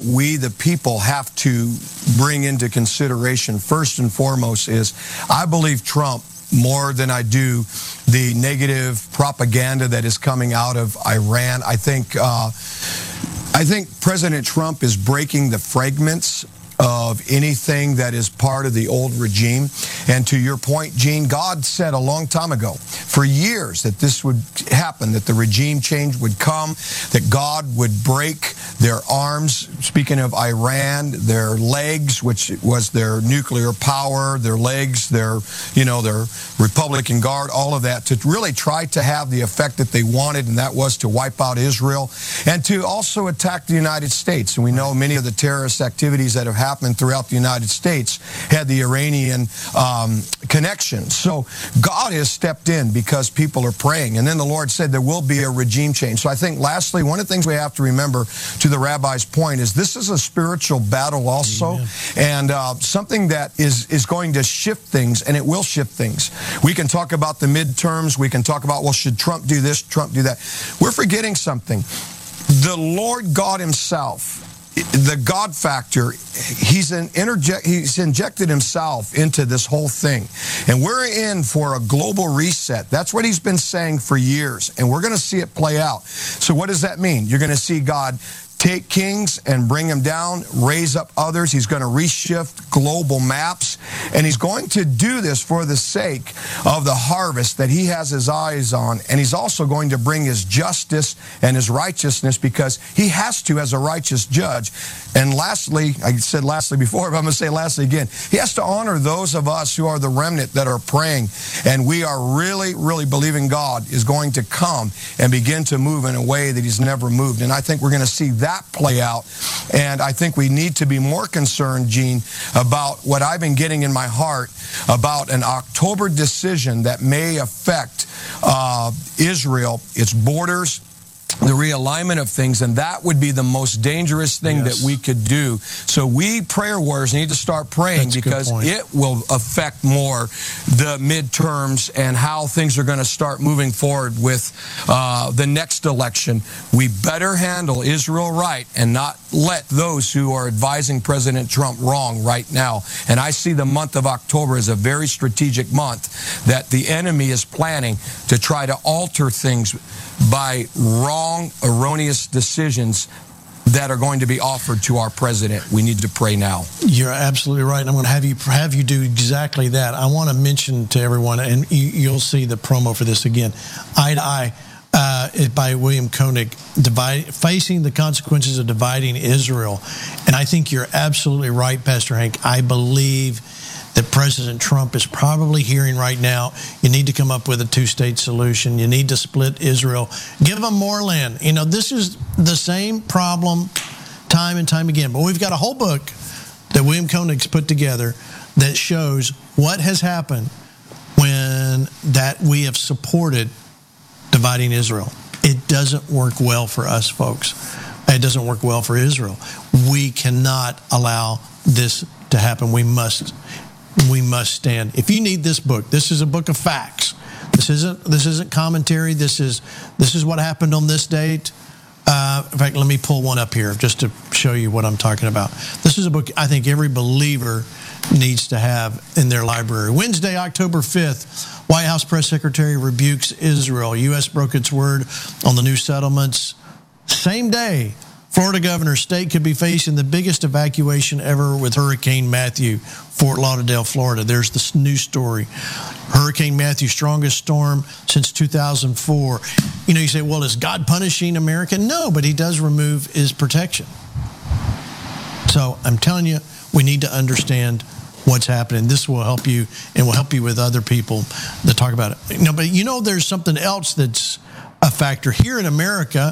we, the people, have to bring into consideration first and foremost is I believe Trump more than I do the negative propaganda that is coming out of Iran. I think President Trump is breaking the fragments of anything that is part of the old regime. And to your point, Gene, God said a long time ago, for years, that this would happen, that the regime change would come, that God would break their arms, speaking of Iran, their legs, which was their nuclear power, their legs, their Republican Guard, all of that, to really try to have the effect that they wanted, and that was to wipe out Israel, and to also attack the United States. And we know many of the terrorist activities that have happened throughout the United States had the Iranian connection. So God has stepped in because people are praying. And then the Lord said there will be a regime change. So I think lastly, one of the things we have to remember, to the rabbi's point, is this is a spiritual battle also. Amen. And something that is going to shift things, and it will shift things. We can talk about the midterms. We can talk about, well, should Trump do this, Trump do that? We're forgetting something. The Lord God himself, the God factor, he's injected himself into this whole thing. And we're in for a global reset. That's what he's been saying for years. And we're going to see it play out. So what does that mean? You're going to see God take kings and bring them down, raise up others. He's going to reshift global maps. And he's going to do this for the sake of the harvest that he has his eyes on. And he's also going to bring his justice and his righteousness, because he has to as a righteous judge. And lastly, I said lastly before, but I'm going to say lastly again, he has to honor those of us who are the remnant that are praying. And we are really, really believing God is going to come and begin to move in a way that he's never moved. And I think we're going to see that play out. And I think we need to be more concerned, Gene, about what I've been getting in my heart about an October decision that may affect Israel, its borders, the realignment of things, and that would be the most dangerous thing that we could do. So we prayer warriors need to start praying, because it will affect more the midterms and how things are going to start moving forward with the next election. We better handle Israel right and not let those who are advising President Trump wrong right now. And I see the month of October as a very strategic month that the enemy is planning to try to alter things by wrong, erroneous decisions that are going to be offered to our president. We need to pray now. You're absolutely right. I'm going to have you do exactly that. I want to mention to everyone, and you'll see the promo for this again, Eye to Eye, by William Koenig, Facing the Consequences of Dividing Israel. And I think you're absolutely right, Pastor Hank. I believe that President Trump is probably hearing right now, you need to come up with a two-state solution. You need to split Israel. Give them more land. You know, this is the same problem time and time again. But we've got a whole book that William Koenig's put together that shows what has happened when that we have supported dividing Israel. It doesn't work well for us, folks. It doesn't work well for Israel. We cannot allow this to happen. We must stand. If you need this book, this is a book of facts. This isn't commentary. This is what happened on this date. In fact, let me pull one up here just to show you what I'm talking about. This is a book I think every believer needs to have in their library. Wednesday, October 5th, White House Press Secretary rebukes Israel. U.S. broke its word on the new settlements. Same day, Florida governor, state could be facing the biggest evacuation ever with Hurricane Matthew, Fort Lauderdale, Florida. There's this new story. Hurricane Matthew, strongest storm since 2004. You know, you say, well, is God punishing America? No, but he does remove his protection. So I'm telling you, we need to understand what's happening. This will help you, and will help you with other people that talk about it. You know, but you know, there's something else that's a factor here in America.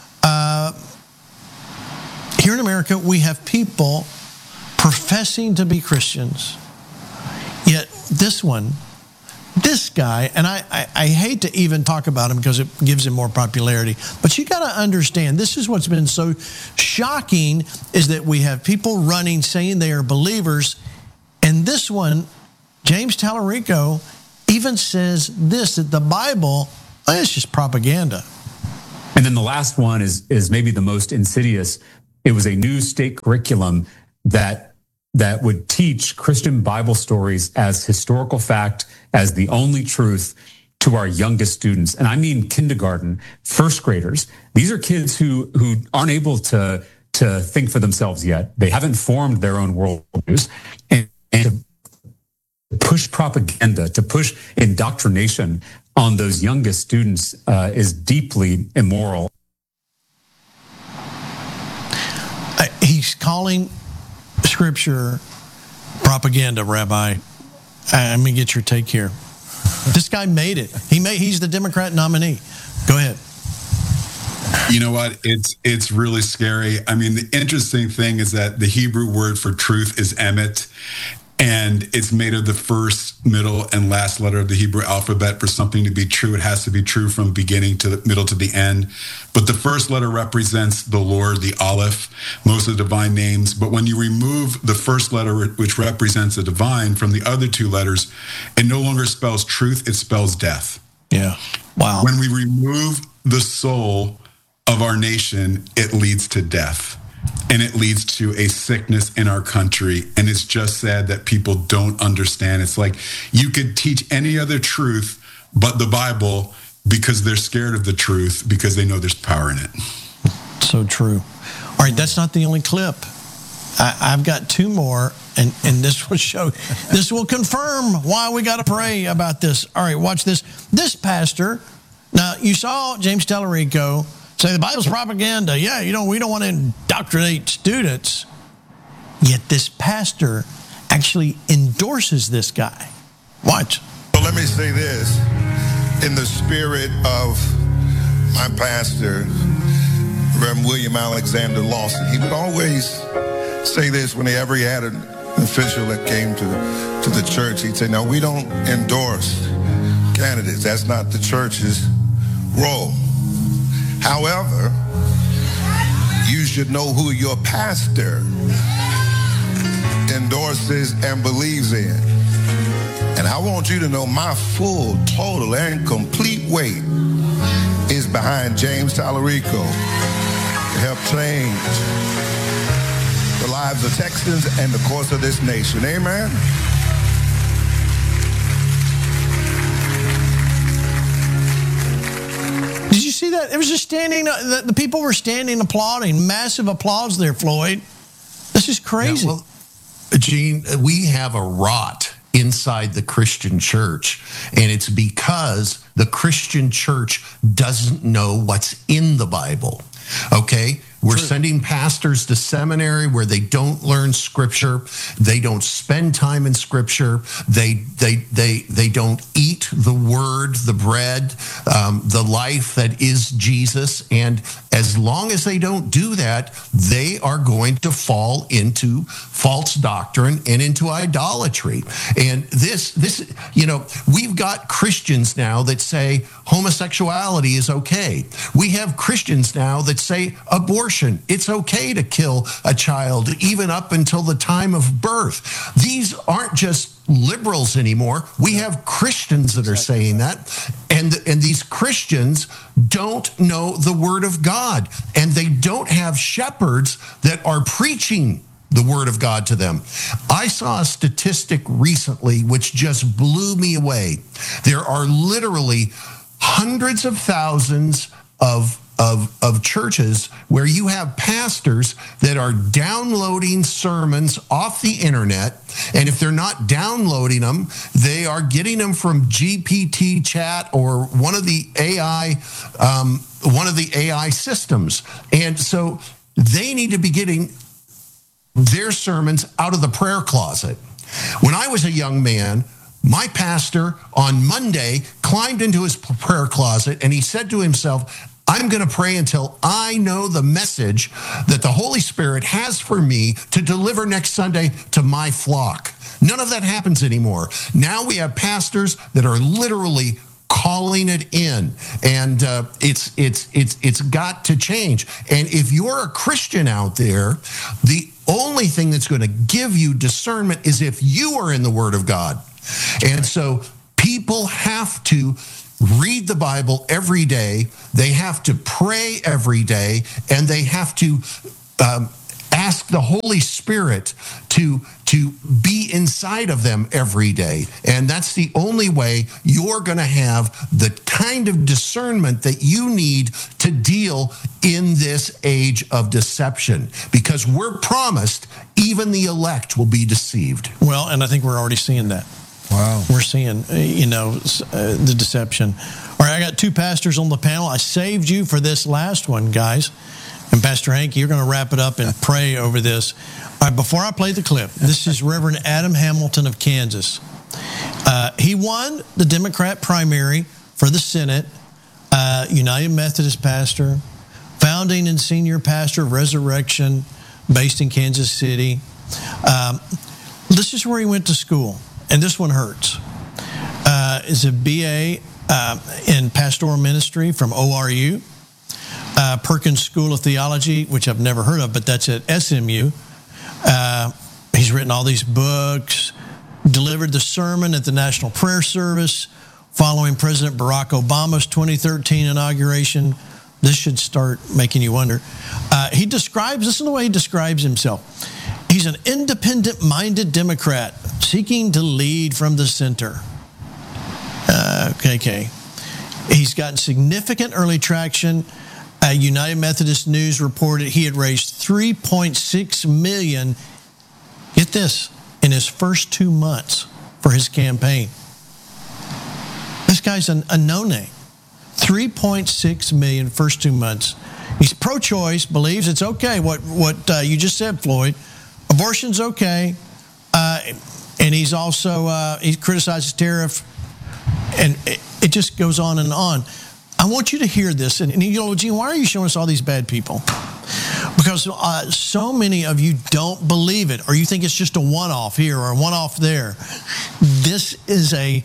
Here in America, we have people professing to be Christians, yet this guy, and I hate to even talk about him because it gives him more popularity, but you got to understand, this is what's been so shocking, is that we have people running saying they are believers, and this one, James Tallarico, even says this, that the Bible, it's just propaganda. And then the last one is maybe the most insidious. It was a new state curriculum that would teach Christian Bible stories as historical fact, as the only truth to our youngest students. And I mean kindergarten, first graders. These are kids who aren't able to think for themselves yet. They haven't formed their own worldviews. And to push propaganda, to push indoctrination on those youngest students is deeply immoral. He's calling Scripture propaganda, Rabbi. Let me get your take here. This guy made it. He's the Democrat nominee. Go ahead. You know what? It's really scary. I mean, the interesting thing is that the Hebrew word for truth is emet, and it's made of the first, middle, and last letter of the Hebrew alphabet. For something to be true, it has to be true from beginning to the middle to the end. But the first letter represents the Lord, the Aleph, most of the divine names. But when you remove the first letter, which represents the divine, from the other two letters, it no longer spells truth, it spells death. Yeah. Wow. When we remove the soul of our nation, it leads to death. And it leads to a sickness in our country. And it's just sad that people don't understand. It's like you could teach any other truth but the Bible because they're scared of the truth because they know there's power in it. So true. All right, that's not the only clip. I've got two more, and this will confirm why we got to pray about this. All right, watch this. This pastor, now you saw James Tallarico say the Bible's propaganda. Yeah, we don't want to indoctrinate students. Yet this pastor actually endorses this guy. Watch. So let me say this. In the spirit of my pastor, Reverend William Alexander Lawson, he would always say this whenever he had an official that came to the church. He'd say, "No, we don't endorse candidates. That's not the church's role. However, you should know who your pastor endorses and believes in. And I want you to know my full, total, and complete weight is behind James Tallarico to help change the lives of Texans and the course of this nation." Amen? Did you see that? It was just standing, the people were standing applauding. Massive applause there, Floyd. This is crazy. Yeah, well, Gene, we have a rot inside the Christian church, and it's because the Christian church doesn't know what's in the Bible. Okay? We're sending pastors to seminary where they don't learn Scripture. They don't spend time in Scripture. They don't eat the Word, the bread, the life that is Jesus. And as long as they don't do that, they are going to fall into false doctrine and into idolatry. And this, we've got Christians now that say homosexuality is okay. We have Christians now that say abortion, it's okay to kill a child even up until the time of birth. These aren't just liberals anymore. We have Christians that are saying that. And these Christians don't know the Word of God. And they don't have shepherds that are preaching the Word of God to them. I saw a statistic recently which just blew me away. There are literally hundreds of thousands of churches where you have pastors that are downloading sermons off the internet, and if they're not downloading them, they are getting them from GPT chat or one of the AI systems. And so they need to be getting their sermons out of the prayer closet. When I was a young man, my pastor on Monday climbed into his prayer closet and he said to himself, "I'm going to pray until I know the message that the Holy Spirit has for me to deliver next Sunday to my flock." None of that happens anymore. Now we have pastors that are literally calling it in, and it's got to change. And if you're a Christian out there, the only thing that's going to give you discernment is if you are in the Word of God. And so people have to read the Bible every day. They have to pray every day, and they have to ask the Holy Spirit to be inside of them every day. And that's the only way you're going to have the kind of discernment that you need to deal in this age of deception, because we're promised even the elect will be deceived. Well, and I think we're already seeing that. Wow. We're seeing, the deception. All right, I got two pastors on the panel. I saved you for this last one, guys. And Pastor Hank, you're going to wrap it up and pray over this. All right, before I play the clip, this is Reverend Adam Hamilton of Kansas. He won the Democrat primary for the Senate, United Methodist pastor, founding and senior pastor of Resurrection, based in Kansas City. This is where he went to school, and this one hurts. Is a BA in pastoral ministry from ORU. Perkins School of Theology, which I've never heard of, but that's at SMU. He's written all these books, delivered the sermon at the National Prayer Service following President Barack Obama's 2013 inauguration. This should start making you wonder. Listen to the way he describes himself. He's an independent-minded Democrat seeking to lead from the center. Okay. He's gotten significant early traction. United Methodist News reported he had raised $3.6 million, get this, in his first 2 months for his campaign. This guy's a no-name. $3.6 million first 2 months. He's pro-choice, believes it's okay, what you just said, Floyd. Abortion's okay. And he's also, he criticizes tariff. And it just goes on and on. I want you to hear this. And you go, Gene, why are you showing us all these bad people? Because so many of you don't believe it, or you think it's just a one-off here or a one-off there. This is a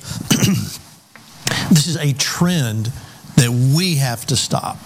trend that we have to stop.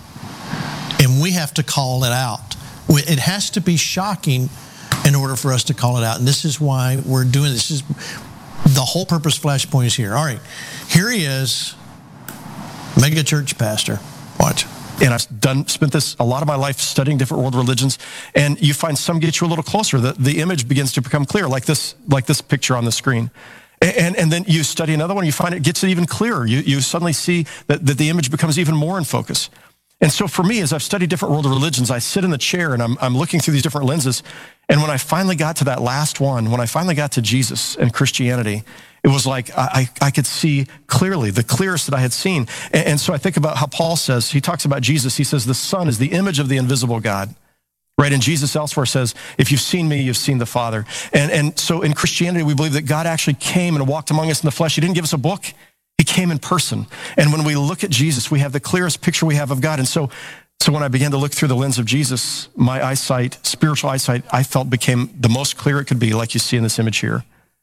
And we have to call it out. It has to be shocking in order for us to call it out. And this is why we're doing this. This is the whole purpose Flashpoint is here. All right, here he is. Mega church pastor. Watch. And I've spent a lot of my life studying different world religions, and you find some get you a little closer. The image begins to become clear, like this picture on the screen. And then you study another one, you find it gets even clearer. You suddenly see that the image becomes even more in focus. And so for me, as I've studied different world religions, I sit in the chair and I'm looking through these different lenses. And when I finally got to that last one, when I finally got to Jesus and Christianity, it was like I could see clearly, the clearest that I had seen. And so I think about how Paul says, he talks about Jesus, he says, the Son is the image of the invisible God. Right? And Jesus elsewhere says, if you've seen me, you've seen the Father. And so in Christianity, we believe that God actually came and walked among us in the flesh. He didn't give us a book. He came in person. And when we look at Jesus, we have the clearest picture we have of God. And so when I began to look through the lens of Jesus, my eyesight, spiritual eyesight, I felt became the most clear it could be, like you see in this image here.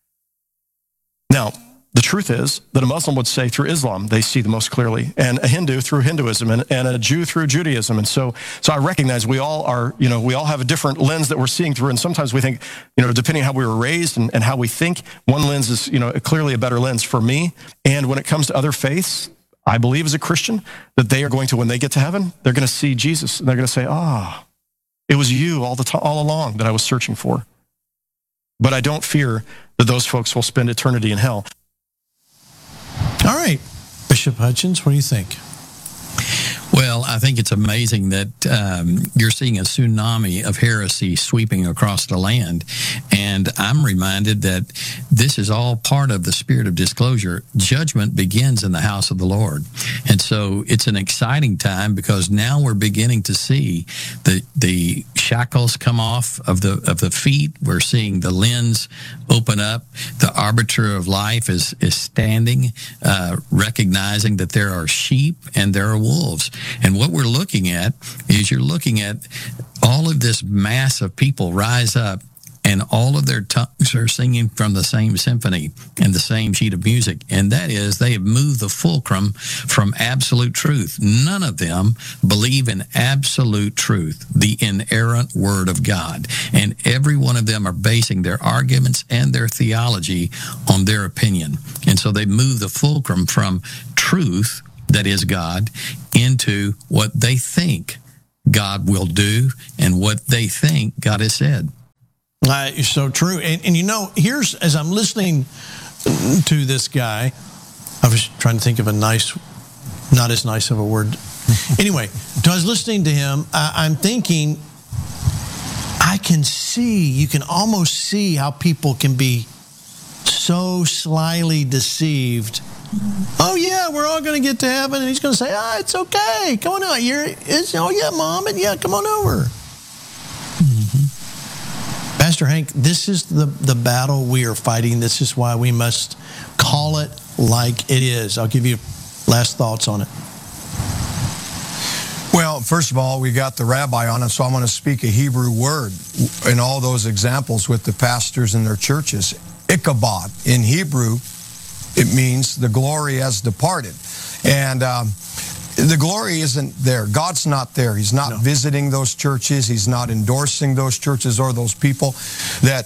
Now, the truth is that a Muslim would say through Islam, they see the most clearly, and a Hindu through Hinduism, and a Jew through Judaism. And so I recognize we all are, we all have a different lens that we're seeing through. And sometimes we think, depending on how we were raised and how we think, one lens is, clearly a better lens for me. And when it comes to other faiths, I believe as a Christian that they are going to, when they get to heaven, they're going to see Jesus and they're going to say, it was you all along that I was searching for. But I don't fear that those folks will spend eternity in hell. All right, Bishop Hutchins, what do you think? Well, I think it's amazing that you're seeing a tsunami of heresy sweeping across the land. And I'm reminded that this is all part of the spirit of disclosure. Judgment begins in the house of the Lord. And so it's an exciting time because now we're beginning to see the shackles come off of the feet. We're seeing the lens open up. The arbiter of life is standing, recognizing that there are sheep and there are wolves. And what we're looking at is you're looking at all of this mass of people rise up, and all of their tongues are singing from the same symphony and the same sheet of music. And that is, they have moved the fulcrum from absolute truth. None of them believe in absolute truth, the inerrant word of God. And every one of them are basing their arguments and their theology on their opinion. And so they move the fulcrum from truth, that is God, into what they think God will do and what they think God has said. It's so true. And you know, here's, as I'm listening to this guy, I was trying to think of a nice, not as nice of a word. Anyway, so I was listening to him. I'm thinking, I can see, you can almost see how people can be so slyly deceived. Oh yeah, we're all going to get to heaven, and he's going to say, it's okay. Come on out. Oh yeah, Mom, and yeah, come on over. Pastor Hank, this is the battle we are fighting. This is why we must call it like it is. I'll give you last thoughts on it. Well, first of all, we got the rabbi on us, so I'm going to speak a Hebrew word in all those examples with the pastors in their churches. Ichabod. In Hebrew, it means the glory has departed. And the glory isn't there. God's not there. He's not visiting those churches. He's not endorsing those churches or those people. That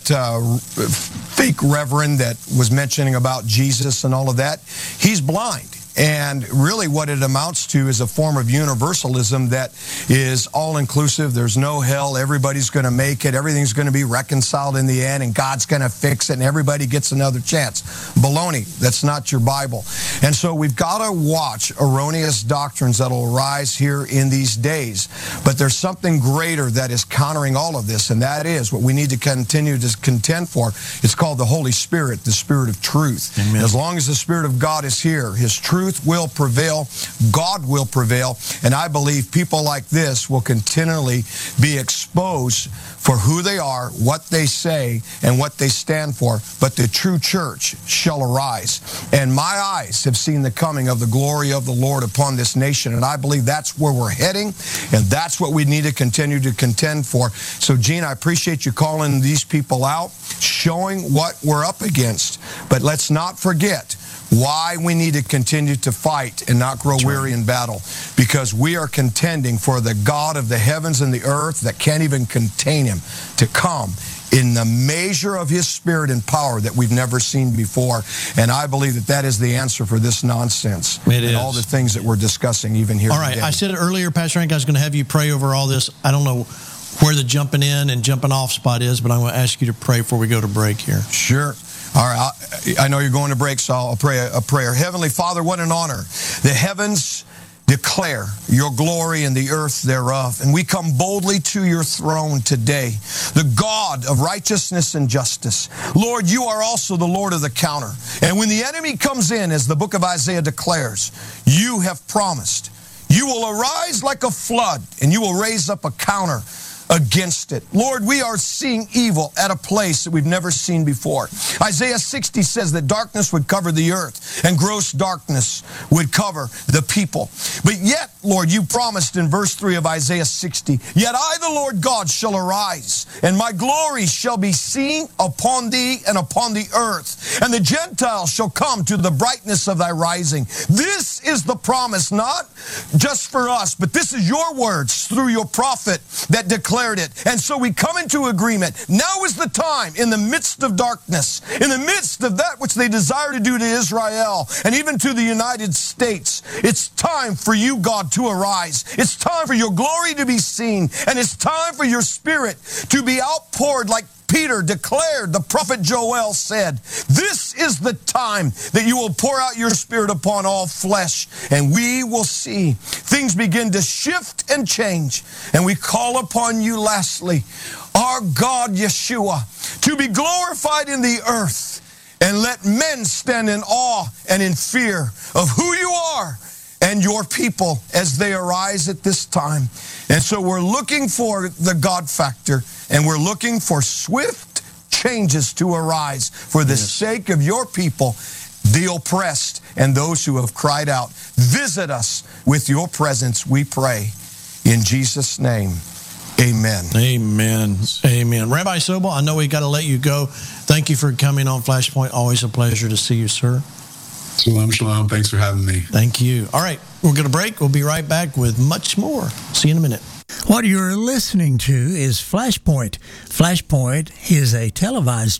fake reverend that was mentioning about Jesus and all of that, he's blind. And really what it amounts to is a form of universalism that is all-inclusive. There's no hell. Everybody's going to make it. Everything's going to be reconciled in the end, and God's going to fix it, and everybody gets another chance. Baloney. That's not your Bible. And so we've got to watch erroneous doctrines that will arise here in these days. But there's something greater that is countering all of this, and that is what we need to continue to contend for. It's called the Holy Spirit, the Spirit of truth. Amen. As long as the Spirit of God is here, His truth will prevail, God will prevail, and I believe people like this will continually be exposed for who they are, what they say, and what they stand for. But the true church shall arise. And my eyes have seen the coming of the glory of the Lord upon this nation, and I believe that's where we're heading, and that's what we need to continue to contend for. So, Gene, I appreciate you calling these people out, showing what we're up against. But let's not forget why we need to continue to fight and not grow weary in battle, because we are contending for the God of the heavens and the earth that can't even contain Him to come in the measure of His Spirit and power that we've never seen before. And I believe that that is the answer for this nonsense. It is. And all the things that we're discussing even here All right, today. I said it earlier, Pastor Hank, I was going to have you pray over all this. I don't know where the jumping in and jumping off spot is, but I'm going to ask you to pray before we go to break here. Sure. All right, I know you're going to break, so I'll pray a prayer. Heavenly Father, what an honor. The heavens declare your glory and the earth thereof. And we come boldly to your throne today, the God of righteousness and justice. Lord, you are also the Lord of the counter. And when the enemy comes in, as the book of Isaiah declares, you have promised, you will arise like a flood, and you will raise up a counter against it. Lord, we are seeing evil at a place that we've never seen before. Isaiah 60 says that darkness would cover the earth and gross darkness would cover the people. But yet, Lord, you promised in verse 3 of Isaiah 60, yet I, the Lord God, shall arise, and my glory shall be seen upon thee and upon the earth, and the Gentiles shall come to the brightness of thy rising. This is the promise, not just for us, but this is your words through your prophet that declared it. And so we come into agreement. Now is the time, in the midst of darkness, in the midst of that which they desire to do to Israel and even to the United States. It's time for you, God, to arise. It's time for your glory to be seen. And it's time for your Spirit to be outpoured like Peter declared, the prophet Joel said, this is the time that you will pour out your Spirit upon all flesh, and we will see things begin to shift and change. And we call upon you lastly, our God Yeshua, to be glorified in the earth, and let men stand in awe and in fear of who you are and your people as they arise at this time. And so we're looking for the God factor, and we're looking for swift changes to arise for the sake of your people, the oppressed, and those who have cried out. Visit us with your presence, we pray. In Jesus' name, amen. Amen. Amen. Rabbi Sobel, I know we got to let you go. Thank you for coming on Flashpoint. Always a pleasure to see you, sir. Shalom, shalom. Thanks for having me. Thank you. All right, we're going to break. We'll be right back with much more. See you in a minute. What you're listening to is Flashpoint. Flashpoint is a televised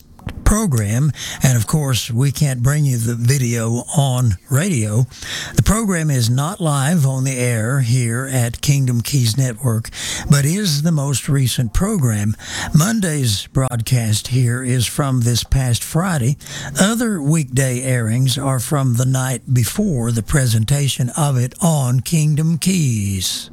program. And of course, we can't bring you the video on radio. The program is not live on the air here at Kingdom Keys Network, but is the most recent program. Monday's broadcast here is from this past Friday. Other weekday airings are from the night before the presentation of it on Kingdom Keys.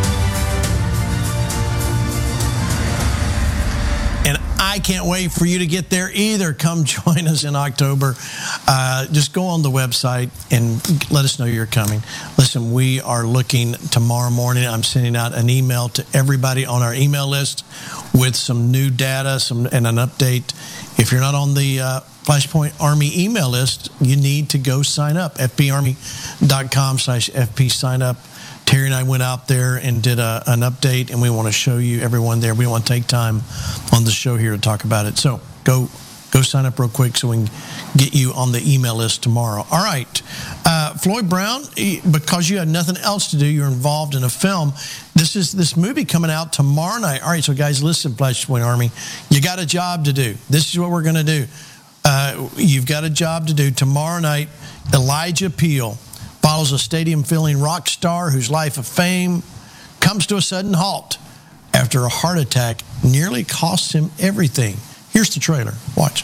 And I can't wait for you to get there either. Come join us in October. Just go on the website and let us know you're coming. Listen, we are looking tomorrow morning. I'm sending out an email to everybody on our email list with some new data and an update. If you're not on the Flashpoint Army email list, you need to go sign up. fbarmy.com/FP sign up. Terry and I went out there and did an update, and we want to show you everyone there. We want to take time on the show here to talk about it. So go sign up real quick so we can get you on the email list tomorrow. All right. Floyd Brown, because you had nothing else to do, you're involved in a film. This movie coming out tomorrow night. All right, so guys, listen, Flashpoint Army. You got a job to do. This is what we're going to do. You've got a job to do. Tomorrow night, Elijah Peel follows a stadium-filling rock star whose life of fame comes to a sudden halt after a heart attack nearly costs him everything. Here's the trailer. Watch.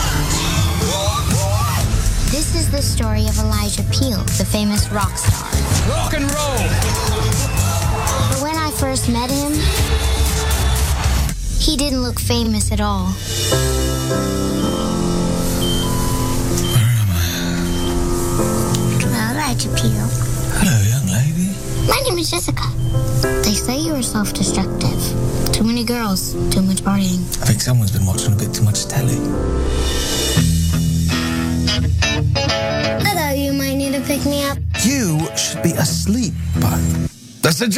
This is the story of Elijah Peel, the famous rock star. Rock and roll! But when I first met him, he didn't look famous at all. Elijah Peel. Hello, young lady. My name is Jessica. They say you are self-destructive. Too many girls, too much partying. I think someone's been watching a bit too much telly. I thought you might need to pick me up. You should be asleep, but... That's a